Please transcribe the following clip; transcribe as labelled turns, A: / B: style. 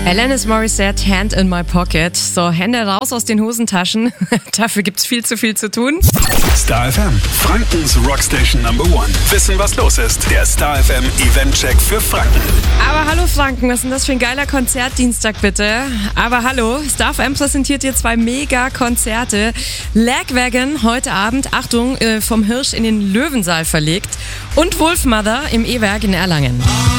A: Alanis Morissette, Hand in my pocket. So, Hände raus aus den Hosentaschen. Dafür gibt's viel zu viel zu tun.
B: Star FM, Frankens Rockstation Number 1. Wissen, was los ist. Der Star FM Eventcheck für Franken.
A: Aber hallo Franken, was ist denn das für ein geiler Konzertdienstag bitte? Aber hallo, Star FM präsentiert dir 2 Mega-Konzerte. Lagwagon heute Abend, Achtung, vom Hirsch in den Löwensaal verlegt. Und Wolfmother im E-Werk in Erlangen.